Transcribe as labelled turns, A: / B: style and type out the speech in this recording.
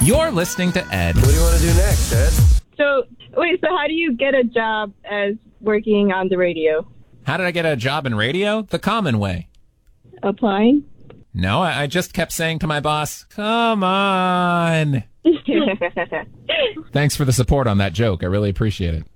A: You're listening to Ed.
B: What do you want to do next, Ed?
C: So how do you get a job as working on the radio?
A: How did I get a job in radio? The common way.
C: Applying?
A: No, I just kept saying to my boss, come on. Thanks for the support on that joke. I really appreciate it.